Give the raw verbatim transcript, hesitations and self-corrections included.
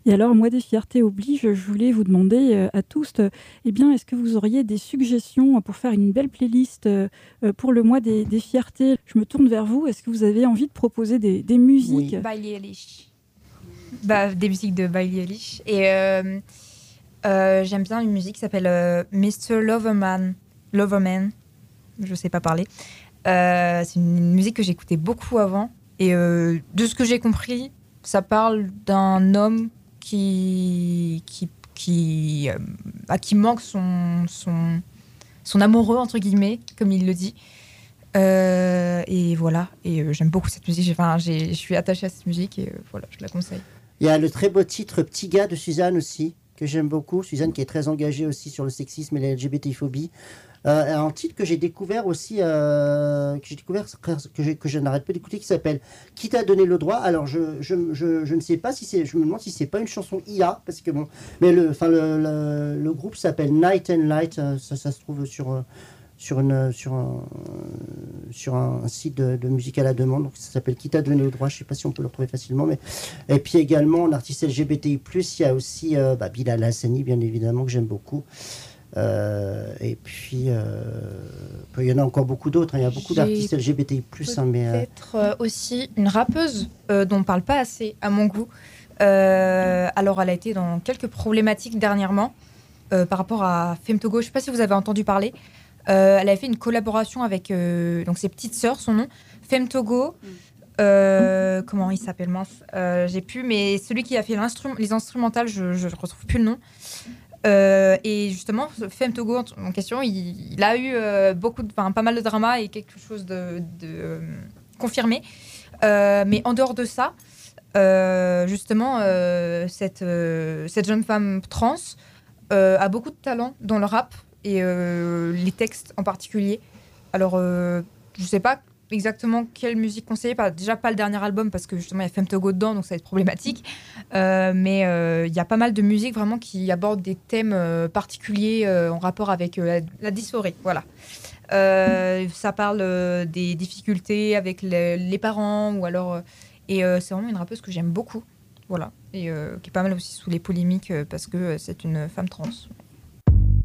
Et alors, moi, des fiertés oblige, je voulais vous demander euh, à tous, euh, eh bien, est-ce que vous auriez des suggestions pour faire une belle playlist euh, euh, pour le mois des, des fiertés? Je me tourne vers vous. Est-ce que vous avez envie de proposer des, des musiques? Oui. Billie Eilish. Bah, des musiques de Billie Eilish. Et euh, euh, j'aime bien une musique qui s'appelle euh, mister Loverman. Loverman. Je sais pas parler. Euh, c'est une musique que j'écoutais beaucoup avant. Et euh, de ce que j'ai compris, ça parle d'un homme qui, qui, qui, euh, à qui manque son, son, son amoureux, entre guillemets, comme il le dit. Euh, et voilà. Et euh, j'aime beaucoup cette musique. Enfin, j'ai, je suis attachée à cette musique et euh, voilà, je la conseille. Il y a le très beau titre Petit gars de Suzanne aussi, que j'aime beaucoup. Suzanne qui est très engagée aussi sur le sexisme et la L G B T phobie. Euh, un titre que j'ai découvert aussi, euh, que j'ai découvert, que, j'ai, que je n'arrête pas d'écouter, qui s'appelle Qui t'a donné le droit. Alors je, je, je, je ne sais pas si c'est, je me demande si c'est pas une chanson I A, parce que bon, mais le, enfin le, le, le groupe s'appelle Night and Light, ça, ça se trouve sur sur une sur un sur un site de, de musique à la demande, donc ça s'appelle Qui t'a donné le droit. Je sais pas si on peut le retrouver facilement, mais et puis également en artiste L G B T I plus, il y a aussi euh, bah, Bilal Hassani, bien évidemment, que j'aime beaucoup. Euh, et puis, euh, il y en a encore beaucoup d'autres. Hein. Il y a beaucoup J'ai d'artistes L G B T I plus, hein, mais euh... peut-être euh, aussi une rappeuse euh, dont on ne parle pas assez, à mon goût. Euh, alors, elle a été dans quelques problématiques dernièrement euh, par rapport à Femme Togo. Je ne sais pas si vous avez entendu parler. Euh, elle a fait une collaboration avec euh, donc ses petites sœurs, son nom, Femme Togo. Euh, comment il s'appelle, mince euh, j'ai plus, mais celui qui a fait les instrumentales, je ne retrouve plus le nom. Euh, et justement, Femme Togo en question, il, il a eu euh, beaucoup de, pas mal de drama et quelque chose de, de euh, confirmé. Euh, mais en dehors de ça, euh, justement, euh, cette, euh, cette jeune femme trans euh, a beaucoup de talent dans le rap et euh, les textes en particulier. Alors, euh, je ne sais pas exactement quelle musique conseiller. Pas, déjà, pas le dernier album parce que justement, il y a Femme Togo dedans, donc ça va être problématique. Euh, mais il euh, y a pas mal de musique vraiment qui abordent des thèmes euh, particuliers euh, en rapport avec euh, la, la dysphorie. Voilà. Euh, ça parle euh, des difficultés avec les, les parents ou alors. Euh, et euh, c'est vraiment une rappeuse que j'aime beaucoup. Voilà. Et euh, qui est pas mal aussi sous les polémiques euh, parce que euh, c'est une femme trans.